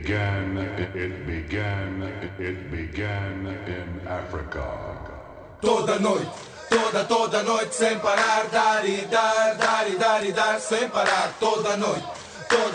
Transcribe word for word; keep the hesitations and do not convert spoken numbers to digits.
began, it began, it began in Africa. Toda noite, toda, toda noite, sem parar, dar e dar, dar e dar e dar, sem parar, toda noite.